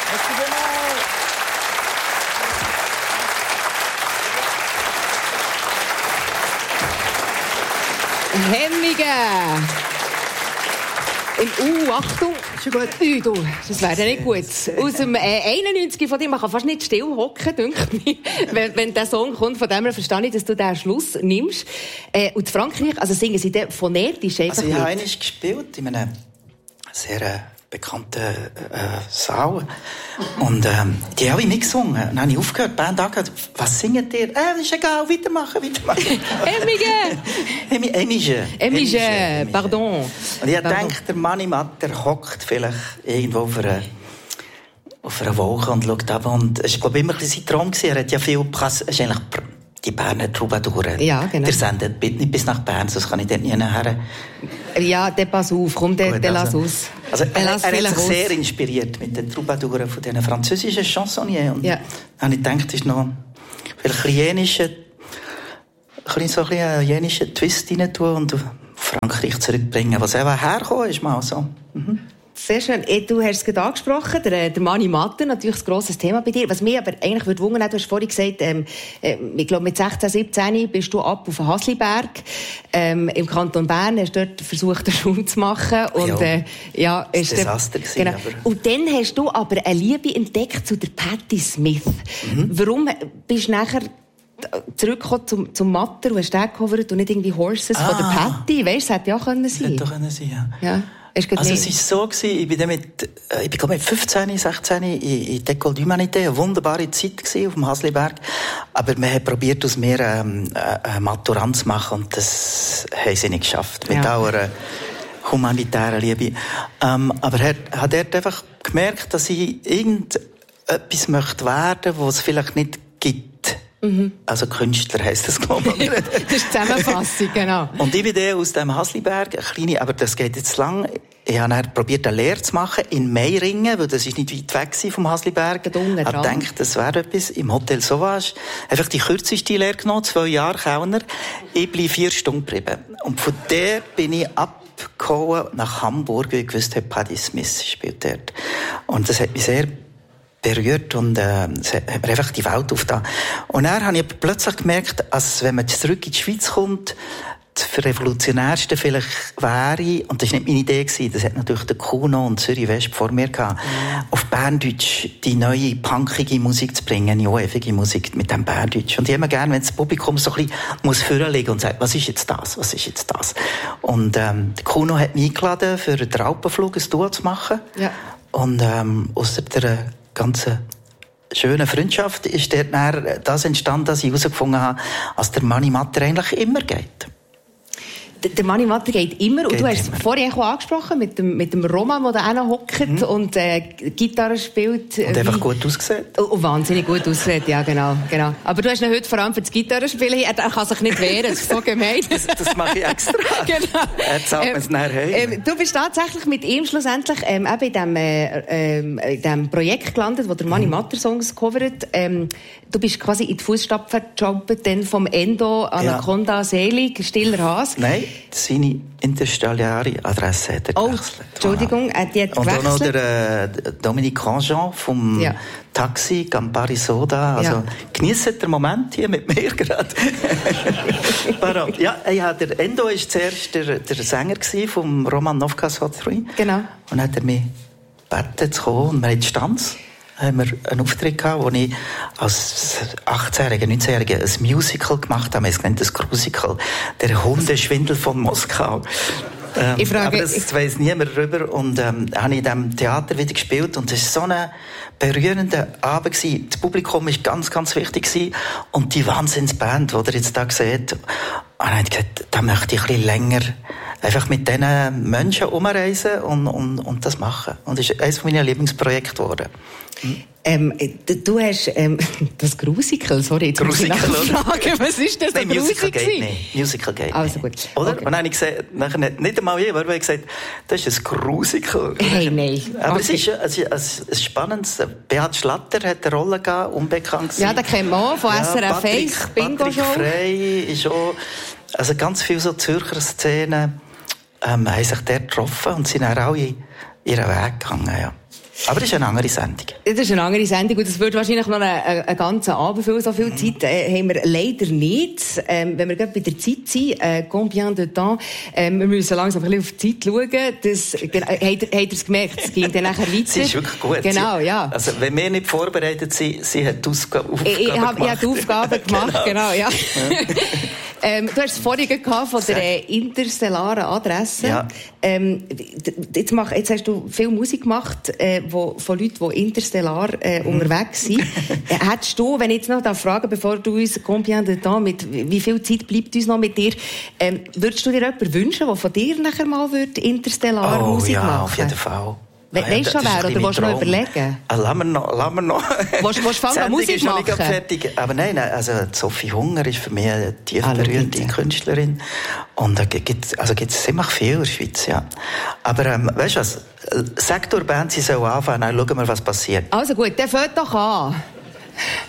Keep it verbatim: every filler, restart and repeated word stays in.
Hemmige! In uh, Achtung, schon gut. Ui, du, das wäre ja nicht gut. Aus dem äh, einundneunzig von dir, man kann fast nicht still hocken, denke ich. Wenn, wenn der Song kommt, von dem her verstehe ich, dass du den Schluss nimmst. Äh, und in Frankreich, also singen sie dann phonetisch einfach. Also ich habe einmal gespielt in einem sehr äh, bekannten äh, Saal. Und ähm, die haben mitgesungen. Und dann habe ich aufgehört, die Band angehört. Was singt ihr? Äh, ist egal, weitermachen, weitermachen. Emige! Emige! Emige, pardon. Und ich denke, der Mani Matter hockt vielleicht irgendwo auf einer, auf einer Wolke und schaut ab. Und es war, glaube ich, immer ein bisschen sein Traum. Er hat ja viel Prass... Es ist eigentlich die Berner Troubadouren. Ja, genau. Der sendet nicht bis nach Bern, sonst kann ich dort nie nachher. Ja, der pass auf, komm, der, Gut, der also, lass aus. Also, er, lass er hat sich aus. sehr inspiriert mit den Troubadouren von diesen französischen Chansonniers. Und ja. dann habe ich gedacht, das ist noch vielleicht ein jenischer, ein so ein jenischer Twist rein tun und Frankreich zurückbringen. Was er hergekommen ist, mal so. Mhm. Sehr schön. Du hast es gerade angesprochen, der, der Mani Matter, natürlich ein grosses Thema bei dir. Was mich aber eigentlich würde wundern, du hast vorhin gesagt, ähm, ich glaube mit sechzehn, siebzehn bist du ab auf den Hasliberg. Ähm, im Kanton Bern hast du dort versucht, eine Schule zu machen. Und, ja, äh, ja, ist das Desaster gewesen, genau. aber... Und dann hast du aber eine Liebe entdeckt zu der Patti Smith. Mhm. Warum bist du nachher zurückgekommen zum, zum Matter und hast den gecovert und nicht irgendwie Horses ah. von der Patti? Weißt du, das hätte ja auch können sein. Hätte auch können sein, ja. ja. Also es war so, gewesen, ich bin dann mit, ich bin glaube mit fünfzehn, sechzehn in, in École d'Humanité, eine wunderbare Zeit gewesen auf dem Hasliberg. Aber wir haben probiert, aus mir ähm, eine Maturant zu machen und das haben sie nicht geschafft. Mit ja. aller humanitären Liebe. Ähm, aber er hat dort einfach gemerkt, dass ich irgendetwas möchte werden, was es vielleicht nicht gibt. Mhm. Also Künstler heisst das, glaube ich. Das ist die Zusammenfassung, genau. Und ich bin dann aus dem Hasliberg, eine kleine, aber das geht jetzt lang. Ich habe dann probiert, eine Lehre zu machen in Meiringen, weil das ist nicht weit weg vom Hasliberg. Ich habe gedacht, das wäre etwas im Hotel Sauvage. Einfach die kürzeste Lehre genommen, zwei Jahre Kellner. Ich bin vier Stunden geblieben. Und von der bin ich abgehauen nach Hamburg, weil ich gewusst habe, Patti Smith spielt dort. Und das hat mich sehr berührt und äh, es hat mir einfach die Welt aufgetan. Und dann habe ich plötzlich gemerkt, dass wenn man zurück in die Schweiz kommt, das Revolutionärste vielleicht wäre, und das war nicht meine Idee, das hat natürlich der Kuno und Zürich West vor mir gehabt, mhm. auf Berndeutsch die neue punkige Musik zu bringen, die ewige Musik mit dem Berndeutsch. Und ich immer gerne, wenn das Publikum so ein bisschen muss vorlegen und sagt, was ist jetzt das, was ist jetzt das? Und ähm, der Kuno hat mich eingeladen, für den Alpenflug ein Duo zu machen. Ja. Und ähm, aus der ganze schöne Freundschaft ist dort das entstanden, dass ich herausgefunden habe, dass der Mani Matter eigentlich immer geht. Der Mani Matter geht immer. Geht und du hast immer. es vorhin auch angesprochen, mit dem, mit dem Roman, der da hockt mhm. und äh, Gitarre spielt. Und äh, einfach wie... gut aussieht. Und oh, wahnsinnig gut aussieht, ja, genau, genau. Aber du hast ihn heute vor allem für das Gitarrespielen. Er kann sich nicht wehren, das ist so gemein. das, das mache ich extra. Genau. Er zahlt ähm, mir es nachher heim. Ähm, du bist tatsächlich mit ihm schlussendlich ähm, eben in dem, äh, äh, in dem Projekt gelandet, wo der Mani mhm. Matter Songs covert. Ähm, du bist quasi in die Fußstapfen gejumpt, dann vom Endo, Anaconda, ja. Selig, Stiller Has. Nein, seine interstellare Adresse hat er oh, gewechselt. Entschuldigung, äh, die hat und gewechselt. Und auch noch der äh, Dominique Grandjean vom ja. Taxi, Campari Soda. Also ja. genießt den Moment hier mit mir gerade. ja, ja, der Endo war zuerst der, der Sänger vom Roman Novka-Sotry. Genau. Und hat er mich gebeten zu kommen und wir hatten Stanz. Haben wir einen Auftritt gehabt, wo ich als achtzehnjähriger, neunzehnjähriger ein Musical gemacht habe. Es nennt das Crucical. Der Hundeschwindel von Moskau. Ähm, ich frage, aber das ich... weiss niemand darüber. Und ähm, habe ich in diesem Theater wieder gespielt. Und es war so ein berührender Abend gewesen. Das Publikum war ganz, ganz wichtig gewesen. Und die Wahnsinnsband, die ihr jetzt da seht. Und dann habe ich gesagt, da möchte ich ein bisschen länger einfach mit diesen Menschen umreisen und, und, und das machen. Und das ist eines meiner Lieblingsprojekte geworden. Hm? Ähm, du hast ähm, das Grusical, sorry, jetzt muss ich nachfragen, was ist das? Nein, Musical geht nicht. Musical geht also nicht. Gut. Oder? Okay. Und dann habe ich gesagt, nachher nicht, nicht einmal jemand, weil ich gesagt, das ist ein Grusical. Hey, nein. Aber okay. es ist ein, ein, ein spannendes, Beat Schlatter hat eine Rolle gehabt, unbekannt gewesen. Ja, den kennt man auch, von ja, S R F eins, Bingo Show. Patrick Frey ist auch, also ganz viele so Zürcher Szenen, ähm, haben sich dort getroffen und sind auch alle ihren Weg gegangen, ja. Aber das ist eine andere Sendung. Das ist eine andere Sendung und das wird wahrscheinlich noch einen, einen ganzen Abend füllen. So viel mhm. Zeit äh, haben wir leider nicht. Ähm, wenn wir gerade bei der Zeit sind, äh, combien de temps, ähm, wir müssen langsam ein bisschen auf die Zeit schauen. Das, äh, habt ihr, habt ihr es gemerkt? Es ging dann nachher weiter. Sie ist wirklich gut. Genau, ja. Also, wenn wir nicht vorbereitet sind, sie hat die Aufgabe ich, ich gemacht. Ich habe die Aufgabe gemacht, genau, genau ja. Ähm, du hast es vorhin gehabt von der äh, interstellaren Adresse. Ja. Ähm, jetzt, mach, jetzt hast du viel Musik gemacht äh, wo, von Leuten, die interstellar äh, unterwegs sind. äh, hättest du, wenn ich jetzt noch da frage, bevor du uns combien de temps, mit wie viel Zeit bleibt uns noch mit dir, ähm, würdest du dir jemanden wünschen, der von dir nachher mal wird interstellar oh, Musik ja, machen? auf jeden Fall. We- weißt du schon wer, oder willst du noch überlegen? Ah, lass mir noch, lass mir noch. Willst du fangen an Musik machen? Ist noch nicht fertig. Aber nein, nein, also Sophie Hunger ist für mich eine tief ah, berühmte Künstlerin. Und da gibt also gibt's ziemlich viel in der Schweiz, ja. Aber ähm, weißt du was? Sektorband, sie soll anfangen, dann schauen wir, was passiert. Also gut, dann fängt doch an.